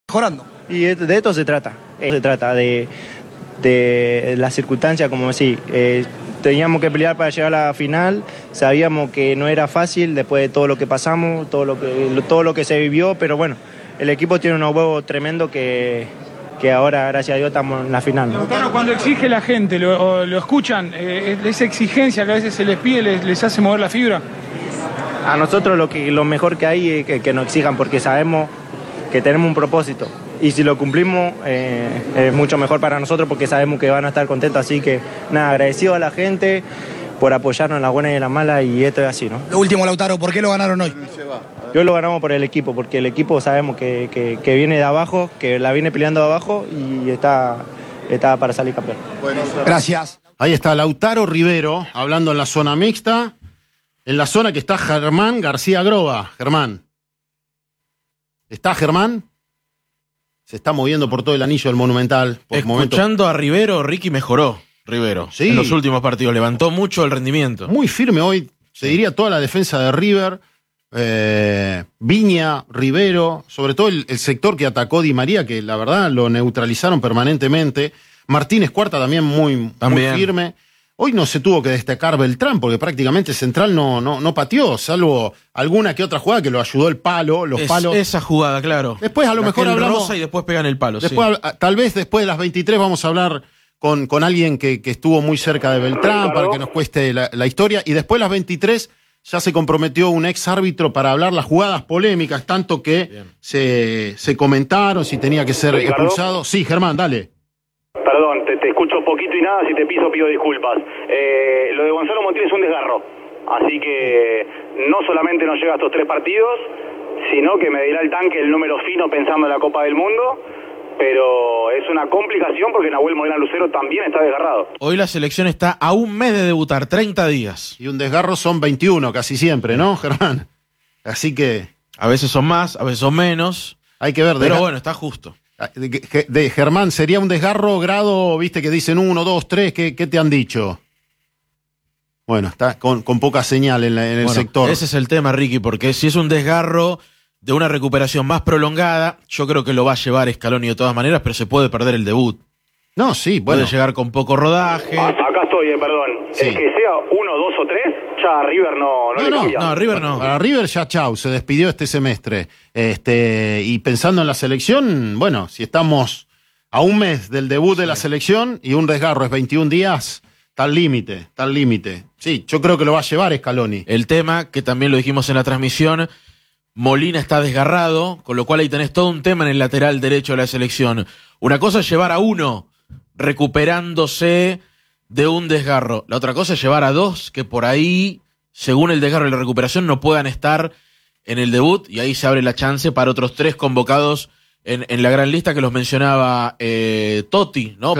mejorando. Y de esto se trata. Se trata de la circunstancia, como decir, teníamos que pelear para llegar a la final, sabíamos que no era fácil después de todo lo que pasamos, todo lo que se vivió, pero bueno, el equipo tiene unos huevos tremendos que ahora, gracias a Dios, estamos en la final, ¿no? Lautaro, cuando exige la gente, lo escuchan, esa exigencia que a veces se les pide, les hace mover la fibra. A nosotros lo mejor que hay es que nos exijan, porque sabemos que tenemos un propósito. Y si lo cumplimos, es mucho mejor para nosotros porque sabemos que van a estar contentos. Así que, nada, agradecido a la gente por apoyarnos en las buenas y en las malas, y esto es así, ¿no? Lo último, Lautaro, ¿por qué lo ganaron hoy? Yo lo ganamos por el equipo, porque el equipo sabemos que viene de abajo, que la viene peleando de abajo y está para salir campeón. Bueno, gracias. Ahí está Lautaro Rivero, hablando en la zona mixta, en la zona que está Germán García Groba. Germán. ¿Está Germán? Se está moviendo por todo el anillo del Monumental. Escuchando a Rivero, Ricky mejoró. Rivero, sí, en los últimos partidos levantó mucho el rendimiento. Muy firme hoy, se diría toda la defensa de River. Viña, Rivero, sobre todo el sector que atacó Di María, que la verdad lo neutralizaron permanentemente. Martínez Cuarta también muy firme. Hoy no se tuvo que destacar Beltrán, porque prácticamente Central no pateó, salvo alguna que otra jugada que lo ayudó el palo, los palos. Esa jugada, claro. Después a lo mejor hablamos. Rosa y después pegan el palo. Después, sí. Tal vez después de las 23 vamos a hablar con alguien que estuvo muy cerca de Beltrán para que nos cueste la historia. Y después de las 23 ya se comprometió un ex árbitro para hablar las jugadas polémicas, tanto que se comentaron si tenía que ser expulsado. Sí, Germán, dale. Perdón, te escucho poquito y nada, si te pido disculpas. Lo de Gonzalo Montiel es un desgarro, así que no solamente no llega a estos 3 partidos, sino que me dirá el tanque el número fino pensando en la Copa del Mundo, pero es una complicación porque Nahuel Molina Lucero también está desgarrado. Hoy la selección está a un mes de debutar, 30 días. Y un desgarro son 21 casi siempre, ¿no, Germán? Así que... A veces son más, a veces son menos. Hay que ver. Pero bueno, está justo. De Germán, ¿sería un desgarro grado, viste que dicen 1, 2, 3? ¿Qué te han dicho? Bueno, está con poca señal en el sector. Ese es el tema, Ricky, porque si es un desgarro de una recuperación más prolongada, yo creo que lo va a llevar Scaloni de todas maneras, pero se puede perder el debut. No, sí, bueno. Puede llegar con poco rodaje. Acá estoy, perdón. Sí. El que sea 1, 2 o 3, ya a River no le cambia. No, River no. Para River ya chau, se despidió este semestre. Y pensando en la selección, bueno, si estamos a un mes del debut de la selección y un desgarro es 21 días, está al límite. Sí, yo creo que lo va a llevar Scaloni. El tema, que también lo dijimos en la transmisión, Molina está desgarrado, con lo cual ahí tenés todo un tema en el lateral derecho de la selección. Una cosa es llevar a uno recuperándose de un desgarro. La otra cosa es llevar a 2 que por ahí, según el desgarro y la recuperación, no puedan estar en el debut, y ahí se abre la chance para otros 3 convocados en la gran lista que los mencionaba Totti, ¿no?